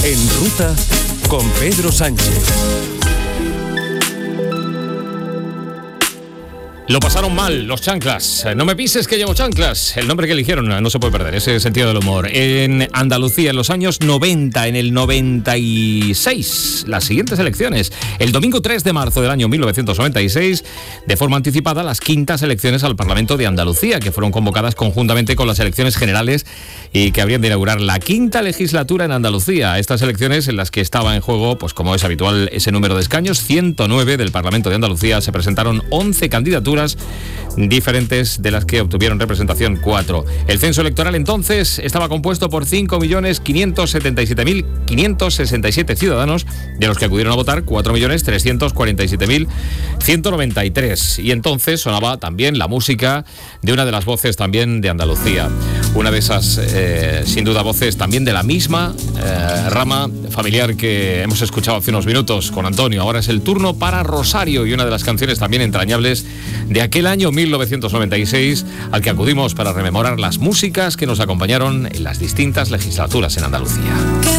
En Ruta con Pedro Sánchez. Lo pasaron mal los chanclas. No me pises que llevo chanclas. El nombre que eligieron no se puede perder, ese sentido del humor. En Andalucía en los años 90, en el 96, las siguientes elecciones. El domingo 3 de marzo del año 1996, de forma anticipada, las quintas elecciones al Parlamento de Andalucía, que fueron convocadas conjuntamente con las elecciones generales y que habrían de inaugurar la quinta legislatura en Andalucía. Estas elecciones en las que estaba en juego, pues como es habitual, ese número de escaños, 109 del Parlamento de Andalucía, se presentaron 11 candidaturas diferentes, de las que obtuvieron representación 4. El censo electoral entonces estaba compuesto por 5.577.567 ciudadanos, de los que acudieron a votar 4.347.193. Y entonces sonaba también la música de una de las voces también de Andalucía. Una de esas, sin duda, voces también de la misma rama familiar que hemos escuchado hace unos minutos con Antonio. Ahora es el turno para Rosario y una de las canciones también entrañables de aquel año 1996 al que acudimos para rememorar las músicas que nos acompañaron en las distintas legislaturas en Andalucía.